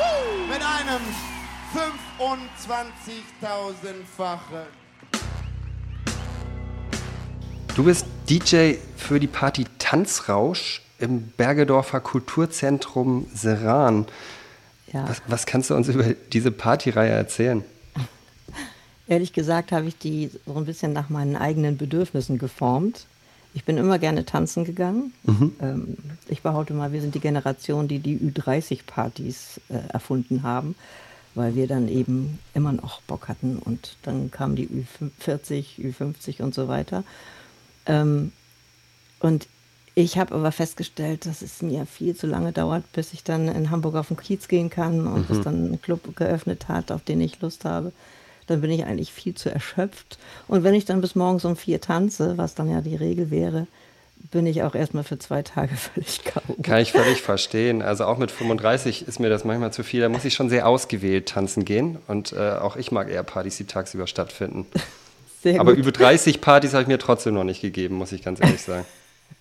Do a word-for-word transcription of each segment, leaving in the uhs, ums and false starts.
Mit einem fünfundzwanzigtausendfachen. Du bist D J für die Party Tanzrausch im Bergedorfer Kulturzentrum Seran. Ja. Was, was kannst du uns über diese Partyreihe erzählen? Ehrlich gesagt habe ich die so ein bisschen nach meinen eigenen Bedürfnissen geformt. Ich bin immer gerne tanzen gegangen. Mhm. Ähm, ich behaupte mal, wir sind die Generation, die die Ü dreißig Partys äh, erfunden haben, weil wir dann eben immer noch Bock hatten und dann kamen die Ü vierzig, Ü fünfzig und so weiter. Ähm, und ich habe aber festgestellt, dass es mir viel zu lange dauert, bis ich dann in Hamburg auf den Kiez gehen kann und mhm. bis dann ein Club geöffnet hat, auf den ich Lust habe. Dann bin ich eigentlich viel zu erschöpft. Und wenn ich dann bis morgens um vier tanze, was dann ja die Regel wäre, bin ich auch erstmal für zwei Tage völlig K O. Kann ich völlig verstehen. Also auch mit fünfunddreißig ist mir das manchmal zu viel. Da muss ich schon sehr ausgewählt tanzen gehen. Und äh, auch ich mag eher Partys, die tagsüber stattfinden. Sehr Aber gut. Über dreißig Partys habe ich mir trotzdem noch nicht gegeben, muss ich ganz ehrlich sagen.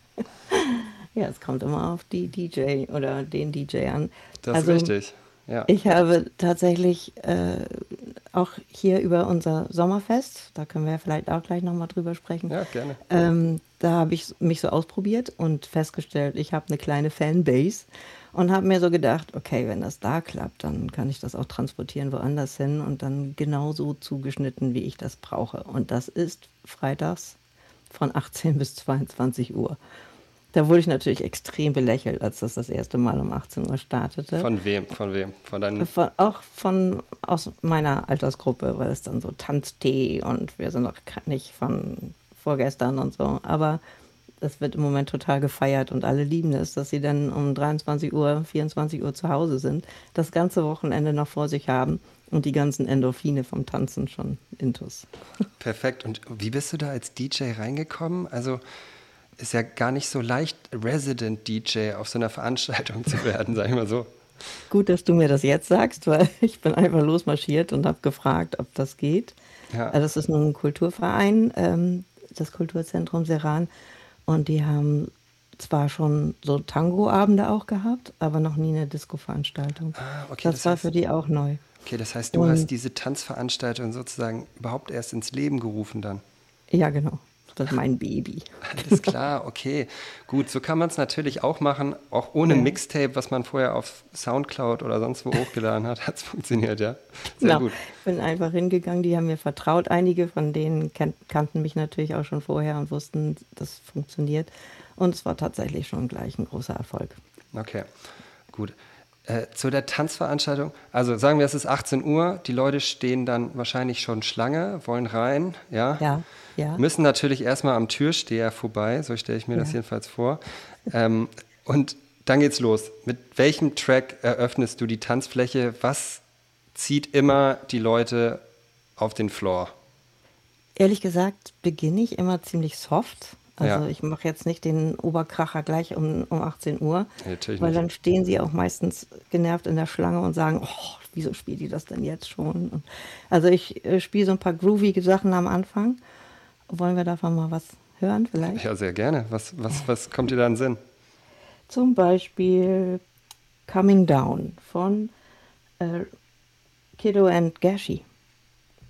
Ja, es kommt immer auf die D J oder den D J an. Das also, ist richtig. Ja. Ich habe tatsächlich äh, auch hier über unser Sommerfest, da können wir ja vielleicht auch gleich nochmal drüber sprechen. Ja, gerne. Ähm, da habe ich mich so ausprobiert und festgestellt, ich habe eine kleine Fanbase und habe mir so gedacht, okay, wenn das da klappt, dann kann ich das auch transportieren woanders hin und dann genauso zugeschnitten, wie ich das brauche. Und das ist freitags von achtzehn bis zweiundzwanzig Uhr. Da wurde ich natürlich extrem belächelt, als das das erste Mal um achtzehn Uhr startete. Von wem? Von wem? Von deinen von, auch von aus meiner Altersgruppe, weil es dann so Tanztee und wir sind noch nicht von vorgestern und so. Aber es wird im Moment total gefeiert und alle lieben es, dass sie dann um dreiundzwanzig Uhr, vierundzwanzig Uhr zu Hause sind, das ganze Wochenende noch vor sich haben und die ganzen Endorphine vom Tanzen schon intus. Perfekt. Und wie bist du da als D J reingekommen? Also ist ja gar nicht so leicht, Resident D J auf so einer Veranstaltung zu werden, sag ich mal so. Gut, dass du mir das jetzt sagst, weil ich bin einfach losmarschiert und habe gefragt, ob das geht. Ja. Also das ist nun ein Kulturverein, ähm, das Kulturzentrum Seran, und die haben zwar schon so Tango-Abende auch gehabt, aber noch nie eine Disco-Veranstaltung. Ah, okay, das, das war heißt, für die auch neu. Okay, das heißt, du und, hast diese Tanzveranstaltung sozusagen überhaupt erst ins Leben gerufen dann? Ja, genau. Das ist mein Baby. Alles klar, okay. Gut, so kann man es natürlich auch machen, auch ohne ja. Mixtape, was man vorher auf Soundcloud oder sonst wo hochgeladen hat, hat es funktioniert, ja? Sehr genau. gut. Ich bin einfach hingegangen, die haben mir vertraut. Einige von denen kan- kannten mich natürlich auch schon vorher und wussten, das funktioniert. Und es war tatsächlich schon gleich ein großer Erfolg. Okay, gut. Äh, zu der Tanzveranstaltung, also sagen wir, es ist achtzehn Uhr, die Leute stehen dann wahrscheinlich schon Schlange, wollen rein, ja? Ja, ja. Müssen natürlich erstmal am Türsteher vorbei, so stelle ich mir ja. das jedenfalls vor. Ähm, und dann geht's los. Mit welchem Track eröffnest du die Tanzfläche? Was zieht immer die Leute auf den Floor? Ehrlich gesagt beginne ich immer ziemlich soft. Also ja. ich mache jetzt nicht den Oberkracher gleich um, um achtzehn Uhr, ja, natürlich weil nicht. dann stehen sie auch meistens genervt in der Schlange und sagen, oh, wieso spielt die das denn jetzt schon? Und also ich äh, spiele so ein paar groovy Sachen am Anfang. Wollen wir davon mal was hören vielleicht? Ja, sehr gerne. Was, was, was kommt dir da in den Sinn? Zum Beispiel Coming Down von äh, Kiddo and Gashi.